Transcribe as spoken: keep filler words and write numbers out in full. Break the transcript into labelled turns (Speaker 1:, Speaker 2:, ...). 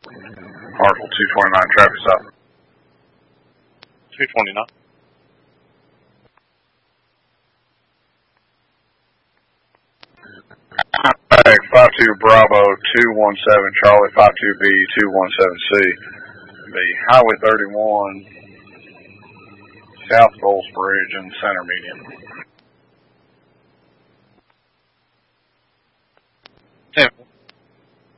Speaker 1: Hartsville two twenty-nine, traffic stop.
Speaker 2: two twenty-nine.
Speaker 1: five two Bravo two one seven Charlie five two B two one seven C. The Highway thirty-one South Bowles Bridge and center median.
Speaker 2: ten